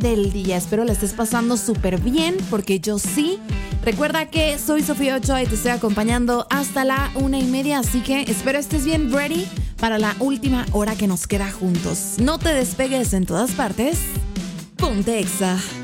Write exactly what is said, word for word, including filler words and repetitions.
del día. Espero la estés pasando súper bien, porque yo sí. Recuerda que soy Sofía Ochoa y te estoy acompañando hasta la una y media, así que espero estés bien ready para la última hora que nos queda juntos. No te despegues en todas partes. Ponte Exa.